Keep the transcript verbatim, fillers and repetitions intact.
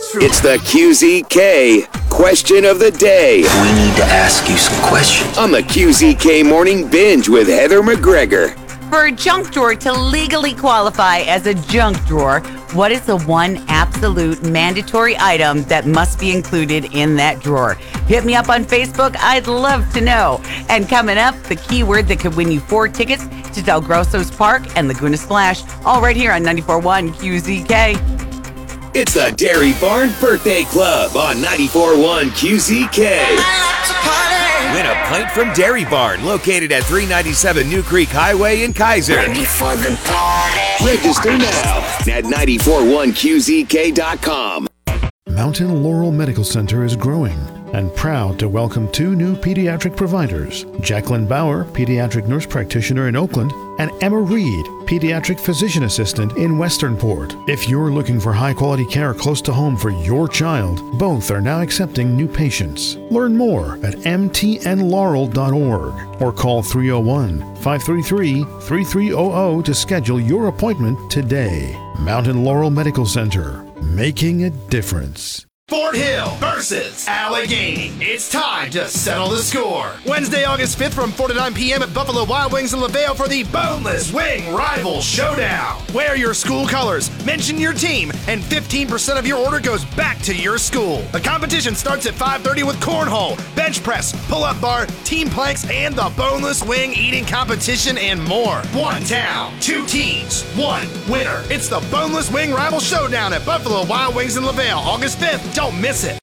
true. It's the Q Z K Question of the Day. We need to ask you some questions. On the Q Z K Morning Binge with Heather McGregor. For a junk drawer to legally qualify as a junk drawer, what is the one absolute mandatory item that must be included in that drawer? Hit me up on Facebook. I'd love to know. And coming up, the keyword that could win you four tickets to Del Grosso's Park and Laguna Splash, all right here on ninety-four point one Q Z K. It's the Dairy Barn Birthday Club on ninety-four point one Q Z K. Win a pint from Dairy Barn, located at three ninety-seven New Creek Highway in Kaiser. Ready for the party. Register now at ninety-four point one Q Z K dot com. Mountain Laurel Medical Center is growing and proud to welcome two new pediatric providers, Jacqueline Bauer, pediatric nurse practitioner in Oakland, and Emma Reed, pediatric physician assistant in Westernport. If you're looking for high-quality care close to home for your child, both are now accepting new patients. Learn more at m t n laurel dot org or call three oh one, five three three, three three zero zero to schedule your appointment today. Mountain Laurel Medical Center, making a difference. Fort Hill versus Allegheny. It's time to settle the score. Wednesday, August fifth from four to nine p.m. at Buffalo Wild Wings in LaVale for the Boneless Wing Rival Showdown. Wear your school colors, mention your team, and fifteen percent of your order goes back to your school. The competition starts at five thirty with cornhole, bench press, pull-up bar, team planks, and the Boneless Wing eating competition and more. One town, two teams, one winner. It's the Boneless Wing Rival Showdown at Buffalo Wild Wings in LaVale, August fifth. Don't miss it.